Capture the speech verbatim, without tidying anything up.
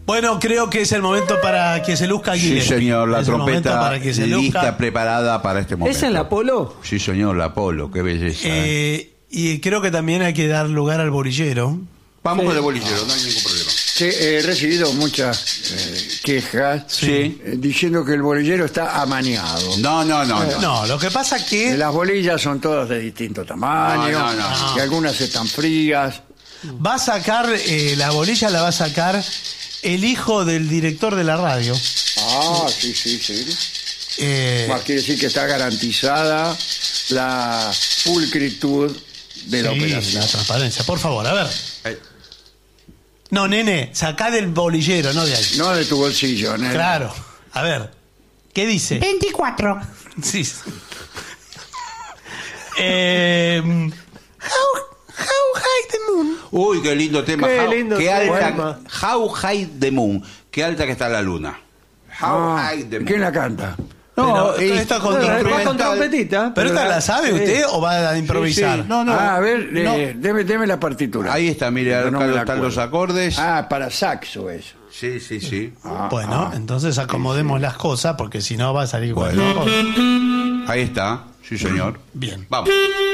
Bueno, creo que es el momento para que se luzca Guilherme. Sí, señor, la es trompeta para que se lista, luzca. preparada para este momento. ¿Es en la Polo? Sí, señor, la Polo, qué belleza. ¿eh? Eh, y creo que también hay que dar lugar al bolillero. Vamos sí. con el bolillero, no hay ningún problema. Sí, he recibido muchas eh, quejas Sí. eh, diciendo que el bolillero está amañado. No, no, no, no. No, lo que pasa que Las bolillas son todas de distinto tamaño, No, no, no. y algunas están frías. va a sacar, eh, la bolilla la va a sacar el hijo del director de la radio. Ah, sí, sí, sí. Eh, Más quiere decir que está garantizada la pulcritud de la sí, operación. la transparencia. Por favor, a ver. Eh, No, nene, sacá del bolillero, no de ahí. No de tu bolsillo, ¿no? Claro. A ver. ¿Qué dice? veinticuatro. Sí. eh, how, how high the moon? Uy, qué lindo tema. Qué How- lindo qué tema. alta, How high the moon. Qué alta que está la luna. How Ah, high the moon. ¿quién la canta? No, Pero y- esta con Bueno, va trompeta. con trompetita. ¿Pero esta la sabe Sí. usted o va a improvisar? Sí, sí. No, no. Ah, a ver, No. eh, deme, deme la partitura. Ahí está, mire, Yo acá no me la están los acuerdo. acordes. Ah, para saxo eso. Sí, sí, sí. Ah, Bueno, ah. entonces acomodemos las cosas porque si no va a salir Bueno. cualquier cosa. Ahí está. Sí, señor. Bien. Vamos.